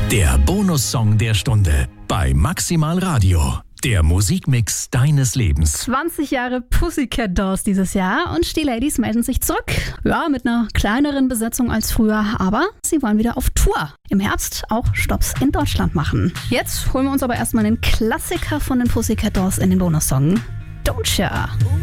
Der Bonussong der Stunde bei Maximal Radio. Der Musikmix deines Lebens. 20 Jahre Pussycat Dolls dieses Jahr und die Ladies melden sich zurück. Ja, mit einer kleineren Besetzung als früher, aber sie wollen wieder auf Tour. Im Herbst auch Stopps in Deutschland machen. Jetzt holen wir uns aber erstmal den Klassiker von den Pussycat Dolls in den Bonussong. Don't Ya.